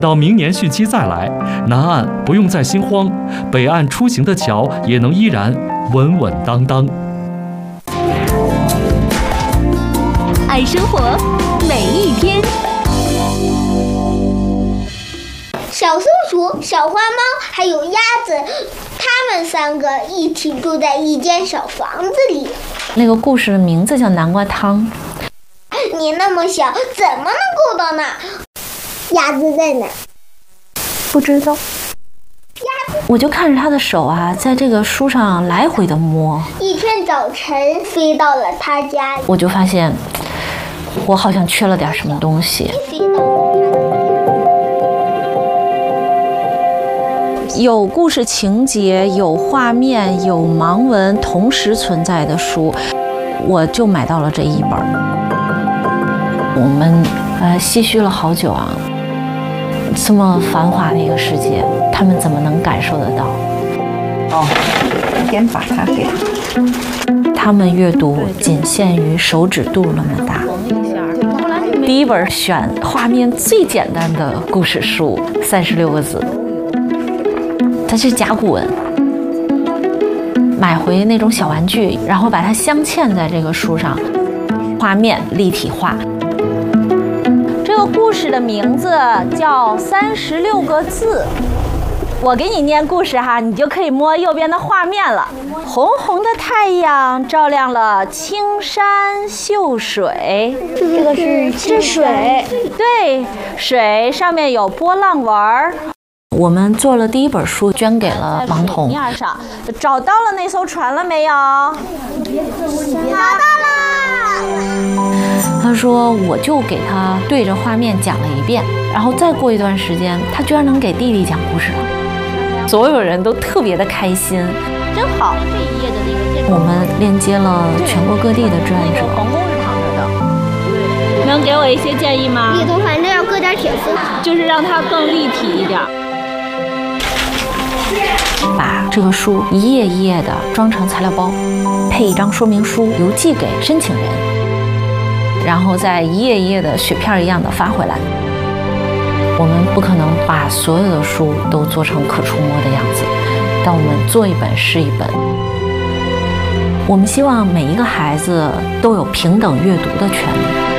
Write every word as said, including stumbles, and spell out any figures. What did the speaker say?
到明年汛期再来，南岸不用再心慌，北岸出行的桥也能依然稳稳当当。 爱生活，每一天。 小松鼠、小花猫还有鸭子，它们三个一起住在一间小房子里。 那个故事的名字叫南瓜汤。 你那么小，怎么能够到那？鸭子在哪？ 不知道。我就看着他的手啊，在这个书上来回的摸。 一天早晨，飞到了他家， 我就发现，我好像缺了点什么东西。 飞到了他家。 有故事情节、有画面、有盲文同时存在的书，我就买到了这一本。我们呃唏嘘了好久啊。这么繁华的一个世界，他们怎么能感受得到？ 哦，先把它给它。 他们阅读仅限于手指肚那么大。第一本选画面最简单的故事书，三十六个字，它是甲骨文。买回那种小玩具，然后把它镶嵌在这个书上，画面立体化。这个故事的名字叫《三十六个字》，我给你念故事哈，你就可以摸右边的画面了。红红的太阳照亮了青山秀水， 这个是是水， 对，水上面有波浪纹儿。我们做了第一本书，捐给了盲童。面上找到了那艘船了没有？ 找到了。 他说，我就给他对着画面讲了一遍，然后再过一段时间，他居然能给弟弟讲故事了。所有人都特别的开心，真好。这一页的那个建筑，我们链接了全国各地的志愿者。皇宫是旁边的，能给我一些建议吗？ 里头反正要搁点铁丝， 就是让它更立体一点。把这个书一页一页的装成材料包，配一张说明书，邮寄给申请人，然后再一页一页的雪片一样的发回来。我们不可能把所有的书都做成可触摸的样子，但我们做一本是一本。我们希望每一个孩子都有平等阅读的权利。